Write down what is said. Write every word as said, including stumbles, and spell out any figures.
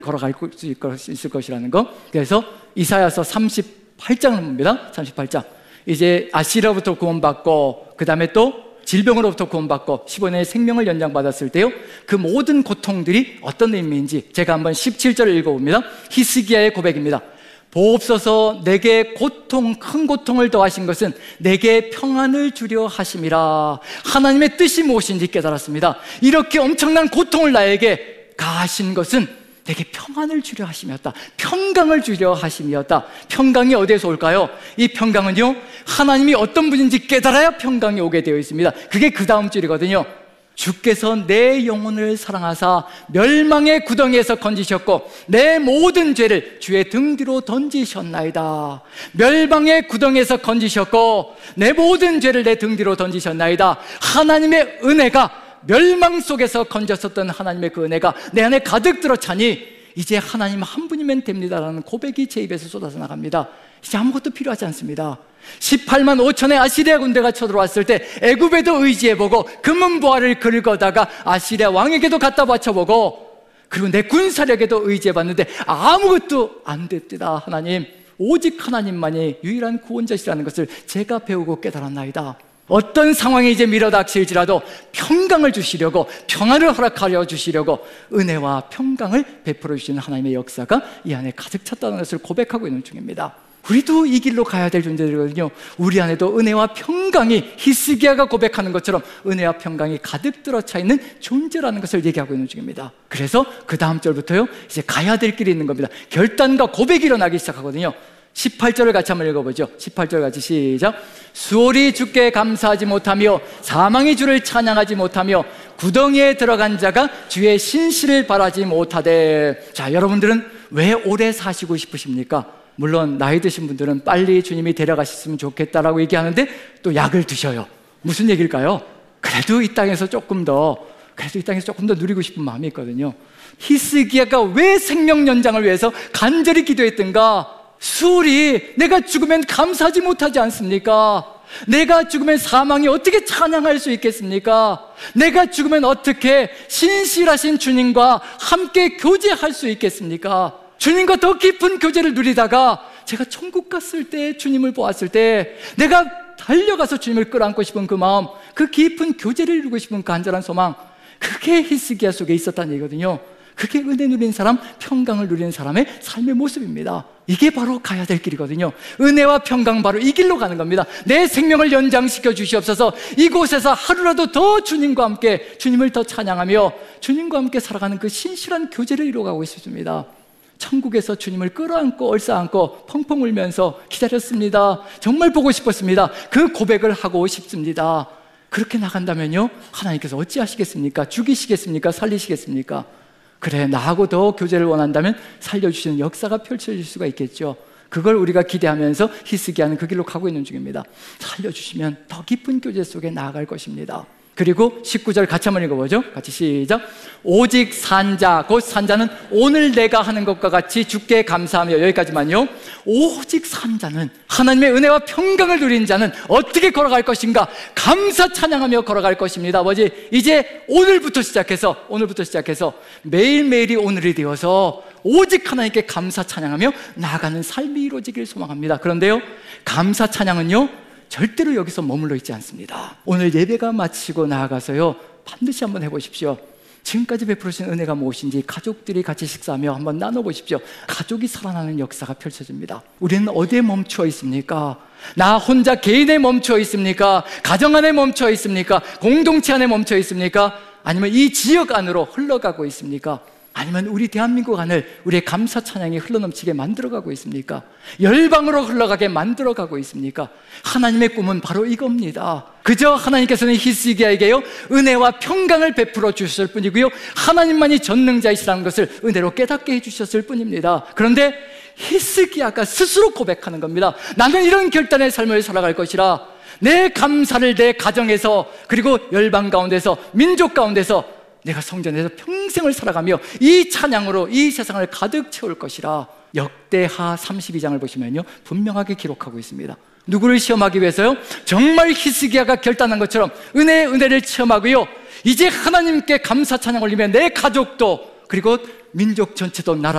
걸어갈 수 있을 것이라는 거. 그래서 이사야서 삼십팔 장을 봅니다. 삼십팔 장. 이제 아시리아부터 구원받고 그 다음에 또 질병으로부터 구원받고 십오 년의 생명을 연장받았을 때요, 그 모든 고통들이 어떤 의미인지 제가 한번 십칠 절을 읽어봅니다. 히스기야의 고백입니다. 보옵소서, 내게 고통, 큰 고통을 더하신 것은 내게 평안을 주려 하심이라. 하나님의 뜻이 무엇인지 깨달았습니다. 이렇게 엄청난 고통을 나에게 가하신 것은 내게 평안을 주려 하심이었다. 평강을 주려 하심이었다. 평강이 어디에서 올까요? 이 평강은요, 하나님이 어떤 분인지 깨달아야 평강이 오게 되어 있습니다. 그게 그 다음 줄이거든요. 주께서 내 영혼을 사랑하사 멸망의 구덩이에서 건지셨고 내 모든 죄를 주의 등 뒤로 던지셨나이다. 멸망의 구덩이에서 건지셨고 내 모든 죄를 내 등 뒤로 던지셨나이다. 하나님의 은혜가, 멸망 속에서 건졌었던 하나님의 그 은혜가 내 안에 가득 들어 차니 이제 하나님 한 분이면 됩니다라는 고백이 제 입에서 쏟아져 나갑니다. 이제 아무것도 필요하지 않습니다. 십팔만 오천의 아시리아 군대가 쳐들어왔을 때 애굽에도 의지해보고 금은보화를 긁어다가 아시리아 왕에게도 갖다 바쳐보고 그리고 내 군사력에도 의지해봤는데 아무것도 안 됐다. 하나님, 오직 하나님만이 유일한 구원자시라는 것을 제가 배우고 깨달았나이다. 어떤 상황이 이제 밀어닥칠지라도 평강을 주시려고, 평안을 허락하려 주시려고 은혜와 평강을 베풀어 주시는 하나님의 역사가 이 안에 가득 찼다는 것을 고백하고 있는 중입니다. 우리도 이 길로 가야 될 존재들이거든요. 우리 안에도 은혜와 평강이, 히스기야가 고백하는 것처럼 은혜와 평강이 가득 들어차 있는 존재라는 것을 얘기하고 있는 중입니다. 그래서 그 다음 절부터요, 이제 가야 될 길이 있는 겁니다. 결단과 고백이 일어나기 시작하거든요. 십팔 절을 같이 한번 읽어보죠. 십팔 절 같이 시작. 수월이 주께 감사하지 못하며 사망이 주를 찬양하지 못하며 구덩이에 들어간 자가 주의 신실을 바라지 못하되. 자, 여러분들은 왜 오래 사시고 싶으십니까? 물론 나이 드신 분들은 빨리 주님이 데려가셨으면 좋겠다라고 얘기하는데 또 약을 드셔요. 무슨 얘기일까요? 그래도 이 땅에서 조금 더 그래도 이 땅에서 조금 더 누리고 싶은 마음이 있거든요. 히스기야가 왜 생명 연장을 위해서 간절히 기도했던가? 수울이 내가 죽으면 감사하지 못하지 않습니까? 내가 죽으면 사망이 어떻게 찬양할 수 있겠습니까? 내가 죽으면 어떻게 신실하신 주님과 함께 교제할 수 있겠습니까? 주님과 더 깊은 교제를 누리다가 제가 천국 갔을 때, 주님을 보았을 때 내가 달려가서 주님을 끌어안고 싶은 그 마음, 그 깊은 교제를 이루고 싶은 간절한 소망, 그게 히스기야 속에 있었다는 얘기거든요. 그게 은혜 누리는 사람, 평강을 누리는 사람의 삶의 모습입니다. 이게 바로 가야 될 길이거든요. 은혜와 평강, 바로 이 길로 가는 겁니다. 내 생명을 연장시켜 주시옵소서. 이곳에서 하루라도 더 주님과 함께, 주님을 더 찬양하며 주님과 함께 살아가는 그 신실한 교제를 이루어가고 있습니다. 천국에서 주님을 끌어안고 얼싸안고 펑펑 울면서 기다렸습니다. 정말 보고 싶었습니다. 그 고백을 하고 싶습니다. 그렇게 나간다면요, 하나님께서 어찌하시겠습니까? 죽이시겠습니까? 살리시겠습니까? 그래, 나하고 더 교제를 원한다면 살려주시는 역사가 펼쳐질 수가 있겠죠. 그걸 우리가 기대하면서 히스기야는 그 길로 가고 있는 중입니다. 살려주시면 더 깊은 교제 속에 나아갈 것입니다. 그리고 십구 절 같이 한번 읽어보죠. 같이 시작. 오직 산자, 곧 산자는 오늘 내가 하는 것과 같이 주께 감사하며. 여기까지만요. 오직 산자는, 하나님의 은혜와 평강을 누린 자는 어떻게 걸어갈 것인가? 감사 찬양하며 걸어갈 것입니다. 뭐지? 이제 오늘부터 시작해서 오늘부터 시작해서 매일매일이 오늘이 되어서 오직 하나님께 감사 찬양하며 나아가는 삶이 이루어지길 소망합니다. 그런데요, 감사 찬양은요 절대로 여기서 머물러 있지 않습니다. 오늘 예배가 마치고 나아가서요, 반드시 한번 해보십시오. 지금까지 베풀으신 은혜가 무엇인지 가족들이 같이 식사하며 한번 나눠보십시오. 가족이 살아나는 역사가 펼쳐집니다. 우리는 어디에 멈춰 있습니까? 나 혼자 개인에 멈춰 있습니까? 가정 안에 멈춰 있습니까? 공동체 안에 멈춰 있습니까? 아니면 이 지역 안으로 흘러가고 있습니까? 아니면 우리 대한민국 안을 우리의 감사 찬양이 흘러넘치게 만들어가고 있습니까? 열방으로 흘러가게 만들어가고 있습니까? 하나님의 꿈은 바로 이겁니다. 그저 하나님께서는 히스기야에게요 은혜와 평강을 베풀어 주셨을 뿐이고요, 하나님만이 전능자이시라는 것을 은혜로 깨닫게 해주셨을 뿐입니다. 그런데 히스기야가 스스로 고백하는 겁니다. 나는 이런 결단의 삶을 살아갈 것이라. 내 감사를 내 가정에서, 그리고 열방 가운데서, 민족 가운데서 내가 성전에서 평생을 살아가며 이 찬양으로 이 세상을 가득 채울 것이라. 역대하 삼십이 장을 보시면요 분명하게 기록하고 있습니다. 누구를 시험하기 위해서요? 정말 히스기야가 결단한 것처럼 은혜의 은혜를 체험하고요, 이제 하나님께 감사 찬양 올리며 내 가족도, 그리고 민족 전체도, 나라